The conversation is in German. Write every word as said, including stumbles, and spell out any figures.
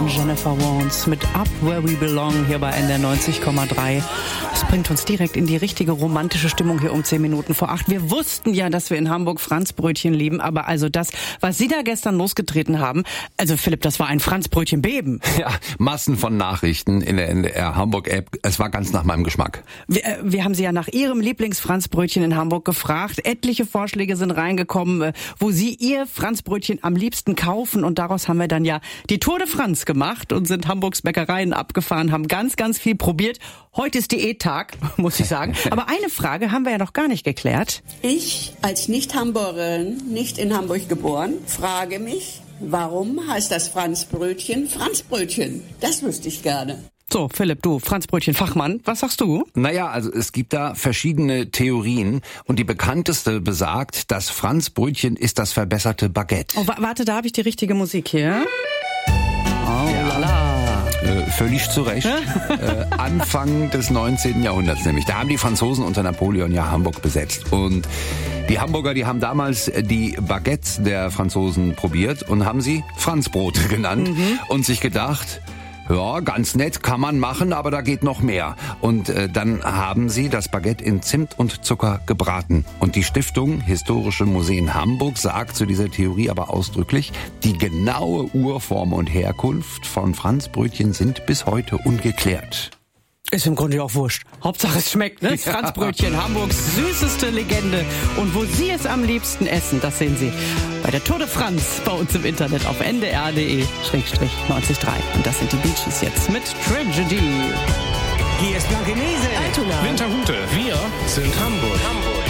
und Jennifer Warnes mit Up Where We Belong hier bei N D R neunzig Komma drei. Das bringt uns direkt in die richtige romantische Stimmung hier um zehn Minuten vor acht. Wir wussten ja, dass wir in Hamburg Franzbrötchen lieben, aber also das, was Sie da gestern losgetreten haben, also Philipp, das war ein Franzbrötchen-Beben. Ja, Massen von Nachrichten in der N D R Hamburg-App. Es war ganz nach meinem Geschmack. Wir, äh, wir haben Sie ja nach Ihrem Lieblings-Franzbrötchen in Hamburg gefragt. Etliche Vorschläge sind reingekommen, äh, wo Sie Ihr Franzbrötchen am liebsten kaufen. Und daraus haben wir dann ja die Tour de France gemacht und sind Hamburgs Bäckereien abgefahren, haben ganz, ganz viel probiert. Heute ist Diättag, muss ich sagen. Aber eine Frage haben wir ja noch gar nicht geklärt. Ich als Nicht-Hamburgerin, nicht in Hamburg geboren, frage mich, warum heißt das Franzbrötchen Franzbrötchen? Das wüsste ich gerne. So, Philipp, du, Franzbrötchen-Fachmann, was sagst du? Naja, also es gibt da verschiedene Theorien und die bekannteste besagt, das Franzbrötchen ist das verbesserte Baguette. Oh, wa- warte, da habe ich die richtige Musik hier. Oh, lala. Äh, völlig zu Recht. äh, Anfang des neunzehnten Jahrhunderts nämlich. Da haben die Franzosen unter Napoleon ja Hamburg besetzt. Und die Hamburger, die haben damals die Baguettes der Franzosen probiert und haben sie Franzbrote genannt mhm. und sich gedacht, ja, ganz nett, kann man machen, aber da geht noch mehr. Und äh, dann haben sie das Baguette in Zimt und Zucker gebraten. Und die Stiftung Historische Museen Hamburg sagt zu dieser Theorie aber ausdrücklich, die genaue Urform und Herkunft von Franzbrötchen sind bis heute ungeklärt. Ist im Grunde auch wurscht. Hauptsache es schmeckt, ne? Das Franzbrötchen, Hamburgs süßeste Legende. Und wo Sie es am liebsten essen, das sehen Sie bei der Tour de France bei uns im Internet auf n d r punkt d e Schrägstrich neunzig Komma drei. Und das sind die Bee Gees jetzt mit Tragedy. Hier ist Blankenese. Altona. Winterhude. Wir sind Hamburg. Hamburg.